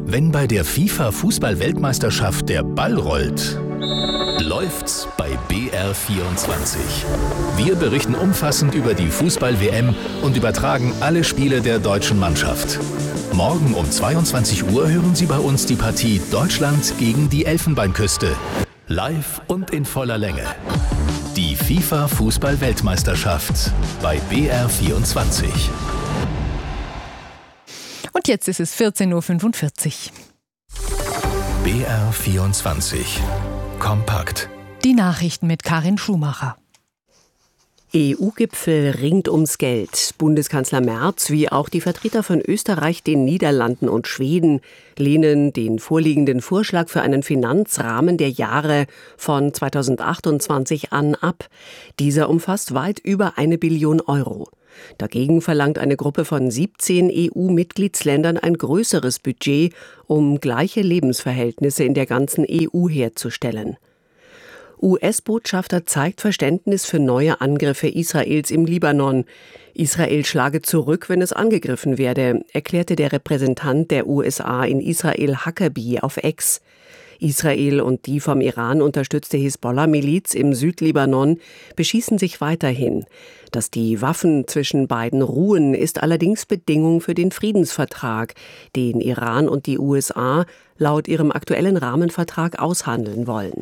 Wenn bei der FIFA-Fußball-Weltmeisterschaft der Ball rollt, läuft's bei BR24. Wir berichten umfassend über die Fußball-WM und übertragen alle Spiele der deutschen Mannschaft. Morgen um 22 Uhr hören Sie bei uns die Partie Deutschland gegen die Elfenbeinküste. Live und in voller Länge. Die FIFA-Fußball-Weltmeisterschaft bei BR24. Und jetzt ist es 14.45 Uhr. BR24. Kompakt. Die Nachrichten mit Karin Schumacher. EU-Gipfel ringt ums Geld. Bundeskanzler Merz wie auch die Vertreter von Österreich, den Niederlanden und Schweden lehnen den vorliegenden Vorschlag für einen Finanzrahmen der Jahre von 2028 an ab. Dieser umfasst weit über 1 Billion Euro. Dagegen verlangt eine Gruppe von 17 EU-Mitgliedsländern ein größeres Budget, um gleiche Lebensverhältnisse in der ganzen EU herzustellen. US-Botschafter zeigt Verständnis für neue Angriffe Israels im Libanon. Israel schlage zurück, wenn es angegriffen werde, erklärte der Repräsentant der USA in Israel Huckabee auf X. Israel und die vom Iran unterstützte Hisbollah-Miliz im Südlibanon beschießen sich weiterhin. Dass die Waffen zwischen beiden ruhen, ist allerdings Bedingung für den Friedensvertrag, den Iran und die USA laut ihrem aktuellen Rahmenvertrag aushandeln wollen.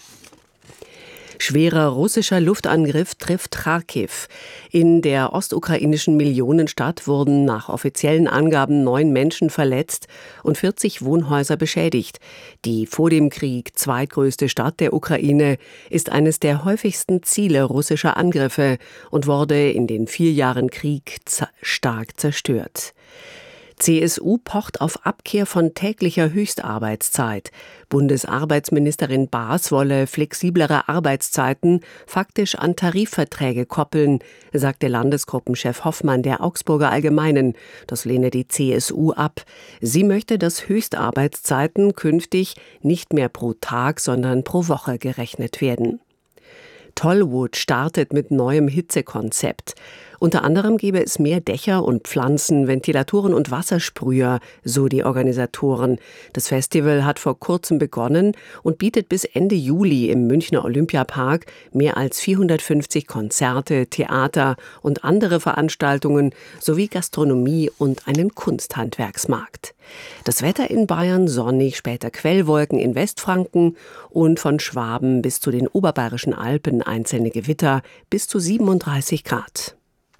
Schwerer russischer Luftangriff trifft Charkiw. In der ostukrainischen Millionenstadt wurden nach offiziellen Angaben 9 Menschen verletzt und 40 Wohnhäuser beschädigt. Die vor dem Krieg zweitgrößte Stadt der Ukraine ist eines der häufigsten Ziele russischer Angriffe und wurde in den 4 Jahren Krieg stark zerstört. CSU pocht auf Abkehr von täglicher Höchstarbeitszeit. Bundesarbeitsministerin Baas wolle flexiblere Arbeitszeiten faktisch an Tarifverträge koppeln, sagte Landesgruppenchef Hoffmann der Augsburger Allgemeinen. Das lehne die CSU ab. Sie möchte, dass Höchstarbeitszeiten künftig nicht mehr pro Tag, sondern pro Woche gerechnet werden. Tollwood startet mit neuem Hitzekonzept. Unter anderem gebe es mehr Dächer und Pflanzen, Ventilatoren und Wassersprüher, so die Organisatoren. Das Festival hat vor kurzem begonnen und bietet bis Ende Juli im Münchner Olympiapark mehr als 450 Konzerte, Theater und andere Veranstaltungen sowie Gastronomie und einen Kunsthandwerksmarkt. Das Wetter in Bayern sonnig, später Quellwolken in Westfranken und von Schwaben bis zu den oberbayerischen Alpen einzelne Gewitter bis zu 37 Grad.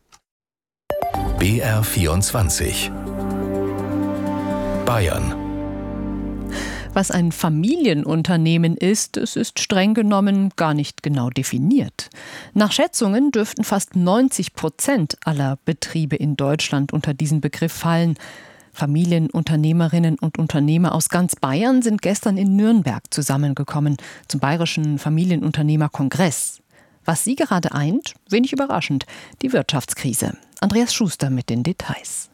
BR24 Bayern. Was ein Familienunternehmen ist, es ist streng genommen gar nicht genau definiert. Nach Schätzungen dürften fast 90% aller Betriebe in Deutschland unter diesen Begriff fallen. Familienunternehmerinnen und Unternehmer aus ganz Bayern sind gestern in Nürnberg zusammengekommen zum Bayerischen Familienunternehmerkongress. Was sie gerade eint, wenig überraschend, die Wirtschaftskrise. Andreas Schuster mit den Details.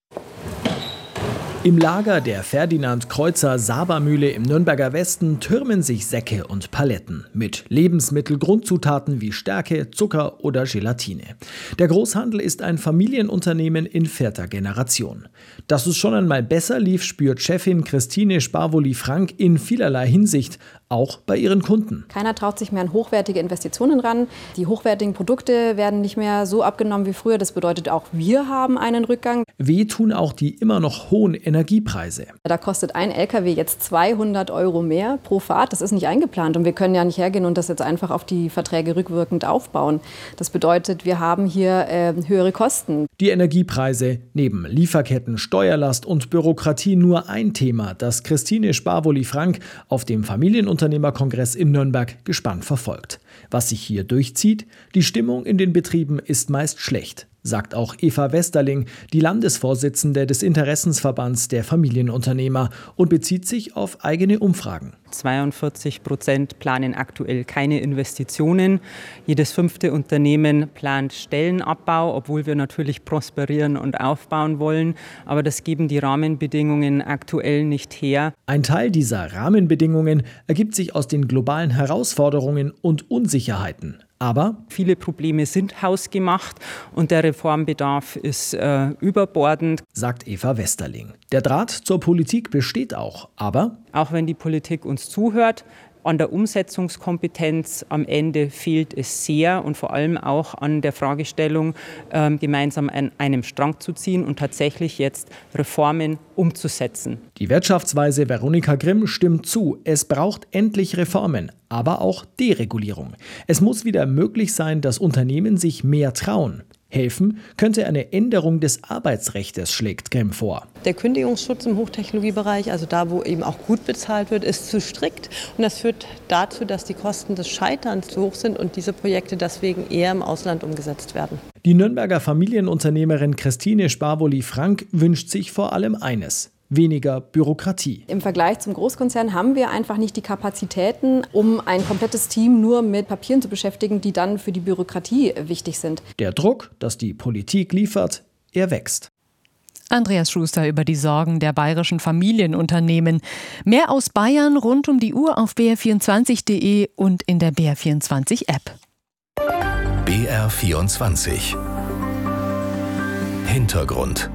Im Lager der Ferdinand-Kreuzer-Saber-Mühle im Nürnberger Westen türmen sich Säcke und Paletten mit Lebensmittelgrundzutaten wie Stärke, Zucker oder Gelatine. Der Großhandel ist ein Familienunternehmen in 4. Generation. Dass es schon einmal besser lief, spürt Chefin Christine Sparvoli-Frank in vielerlei Hinsicht, auch bei ihren Kunden. Keiner traut sich mehr an hochwertige Investitionen ran. Die hochwertigen Produkte werden nicht mehr so abgenommen wie früher. Das bedeutet auch, wir haben einen Rückgang. Weh tun auch die immer noch hohen Energiepreise. Da kostet ein LKW jetzt 200 € mehr pro Fahrt. Das ist nicht eingeplant und wir können ja nicht hergehen und das jetzt einfach auf die Verträge rückwirkend aufbauen. Das bedeutet, wir haben hier höhere Kosten. Die Energiepreise, neben Lieferketten, Steuerlast und Bürokratie nur ein Thema, das Christine Sparvoli-Frank auf dem Familienunternehmerkongress in Nürnberg gespannt verfolgt. Was sich hier durchzieht, die Stimmung in den Betrieben ist meist schlecht, sagt auch Eva Westerling, die Landesvorsitzende des Interessensverbands der Familienunternehmer und bezieht sich auf eigene Umfragen. 42% planen aktuell keine Investitionen. Jedes 5. Unternehmen plant Stellenabbau, obwohl wir natürlich prosperieren und aufbauen wollen. Aber das geben die Rahmenbedingungen aktuell nicht her. Ein Teil dieser Rahmenbedingungen ergibt sich aus den globalen Herausforderungen und Unsicherheiten. Aber viele Probleme sind hausgemacht und der Reformbedarf ist überbordend, sagt Eva Westerling. Der Draht zur Politik besteht auch, aber auch wenn die Politik uns zuhört, an der Umsetzungskompetenz am Ende fehlt es sehr und vor allem auch an der Fragestellung, gemeinsam an einem Strang zu ziehen und tatsächlich jetzt Reformen umzusetzen. Die Wirtschaftsweise Veronika Grimm stimmt zu. Es braucht endlich Reformen, aber auch Deregulierung. Es muss wieder möglich sein, dass Unternehmen sich mehr trauen. Helfen könnte eine Änderung des Arbeitsrechts, schlägt Grimm vor. Der Kündigungsschutz im Hochtechnologiebereich, also da, wo eben auch gut bezahlt wird, ist zu strikt. Und das führt dazu, dass die Kosten des Scheiterns zu hoch sind und diese Projekte deswegen eher im Ausland umgesetzt werden. Die Nürnberger Familienunternehmerin Christine Sparvoli-Frank wünscht sich vor allem eines: weniger Bürokratie. Im Vergleich zum Großkonzern haben wir einfach nicht die Kapazitäten, um ein komplettes Team nur mit Papieren zu beschäftigen, die dann für die Bürokratie wichtig sind. Der Druck, dass die Politik liefert, er wächst. Andreas Schuster über die Sorgen der bayerischen Familienunternehmen. Mehr aus Bayern rund um die Uhr auf br24.de und in der BR24-App. BR24 Hintergrund.